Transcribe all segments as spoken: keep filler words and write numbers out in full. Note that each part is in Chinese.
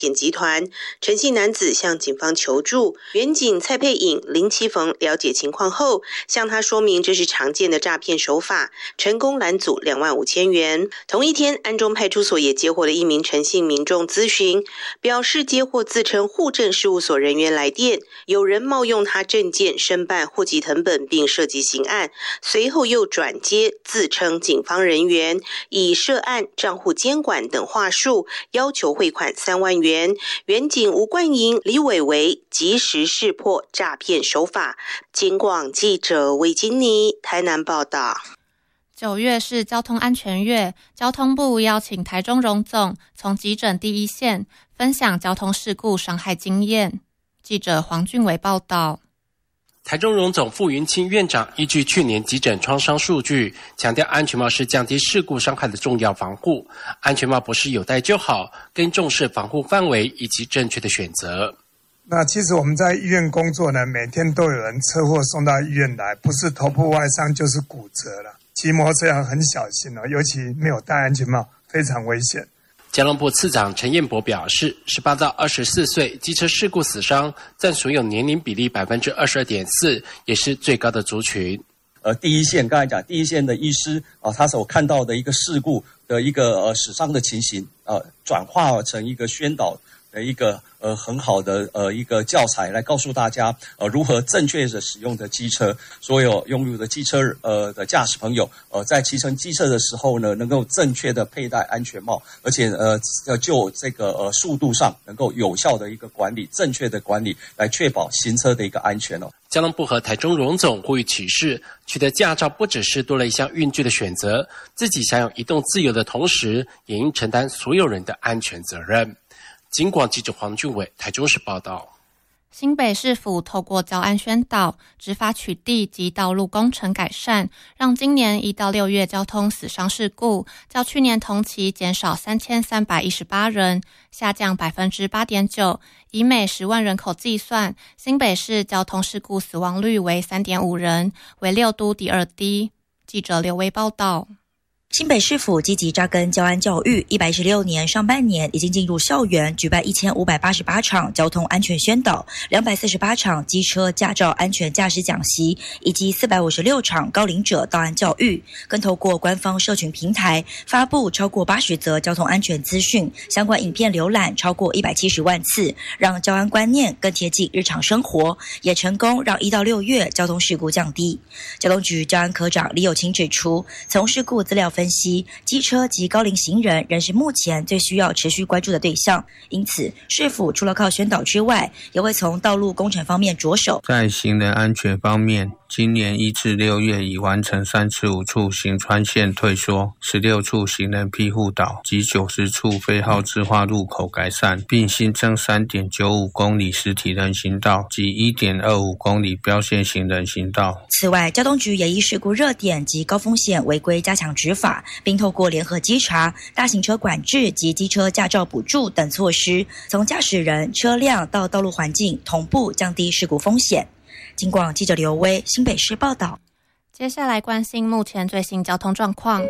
骗集团。陈姓男子向警方求助，员警蔡佩颖、林奇逢了解情况后，向他说明这是常见的诈骗手法，成功拦阻两万五千元。同一天，安中派出所也接获了一名陈姓民众咨询，表示接获自称户政事务所人员来电，有人冒用他证件申办户籍誊本并涉及刑案，随后又转接自称警方人员，以涉案、账户监管等话术要求汇款三万元。员警吴冠莹、李伟维及时识破诈骗手法。警广记者魏金妮台南报道。 九月是交通安全月，交通部邀请台中荣总从急诊第一线分享交通事故伤害经验。记者黄俊伟报道。 台中荣总傅云清院长依据去年急诊创伤数据，强调安全帽是降低事故伤害的重要防护。安全帽不是有戴就好，更重视防护范围以及正确的选择。 那其实我们在医院工作呢，每天都有人车祸送到医院来，不是头部外伤就是骨折了。骑摩托车要很小心哦，尤其没有戴安全帽，非常危险。 交通部次长陈彦博表示，十八到二十四岁机车事故死伤占所有年龄比例 百分之二十二点四， 也是最高的族群。 呃，第一线刚才讲，第一线的医师啊，他所看到的一个事故的一个呃死伤的情形，呃，转化成一个宣导的一个呃很好的呃一个教材，来告诉大家呃如何正确的使用的机车。所有拥有的机车呃的驾驶朋友，呃在骑乘机车的时候呢，能够正确的佩戴安全帽，而且呃要就这个呃速度上能够有效的一个管理，正确的管理，来确保行车的一个安全哦。 交通部和台中荣总呼吁启示，取得驾照不只是多了一项运具的选择，自己享有移动自由的同时，也应承担所有人的安全责任。警广记者黄俊伟台中市报道。 新北市府透过交安宣导、执法取缔及道路工程改善，让今年一到六月交通死伤事故较去年同期减少三千三百一十八人，下降 百分之八点九。 以每十万人口计算，新北市交通事故死亡率为 三点五人，为六都第二低。记者刘威报道。 新北市府积极扎根交安教育，一百一十六年上半年已经进入校园，举办一千五百八十八场交通安全宣导，两百四十八场机车驾照安全驾驶讲习，以及四百五十六场高龄者道安教育，更透过官方社群平台发布超过八十则交通安全资讯，相关影片浏览超过一百七十万次，让交安观念更贴近日常生活，也成功让一到六月交通事故降低。交通局交安科长李有清指出，从事故资料分析，机车及高龄行人仍是目前最需要持续关注的对象，因此市府除了靠宣导之外，也会从道路工程方面着手。 在行人安全方面，今年一至六月已完成三十五处行穿线退缩，十六处行人庇护岛及九十处非号志化路口改善，并新增 三点九五公里实体人行道及 一点二五公里标线型人行道。 此外，交通局也依事故热点及高风险违规加强执法，并透过联合稽查、大型车管制及机车驾照补助等措施，从驾驶人、车辆到道路环境同步降低事故风险。警广记者刘威新北市报道。 接下来关心目前最新交通状况。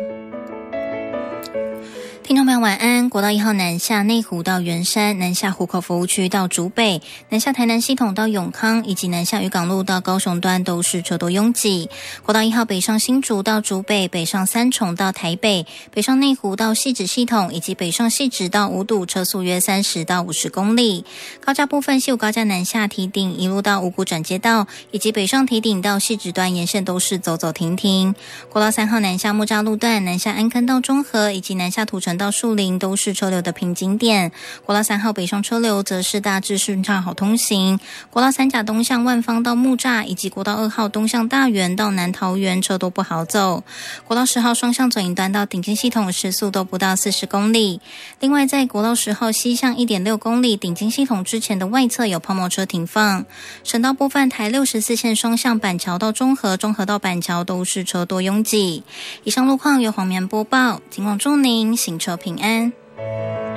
听众朋友晚安，国道一号南下内湖到圆山，南下湖口服务区到竹北，南下台南系统到永康，以及南下渔港路到高雄端都是车多拥挤。国道一号北上新竹到竹北，北上三重到台北，北上内湖到汐止系统，以及北上汐止到五堵，车速约三十到五十公里。高架部分，西武高架南下堤顶一路到五股转接道，以及北上堤顶到汐止端沿线都是走走停停。国道三号南下木栅路段，南下安坑到中和，以及南下土城到树林都是车流的瓶颈点。国道三号北上车流则是大致顺畅好通行。国道三甲东向万芳到木栅，以及国道二号东向大园到南桃园车都不好走。国道十号双向左营端到顶尖系统时速都不到四十公里。另外在国道十号西向 一点六公里顶尖系统之前的外侧有抛锚车停放。省道部分，台六十四线双向板桥到中和、中和到板桥都是车多拥挤。以上路况由黄棉播报，警广祝您行车平安。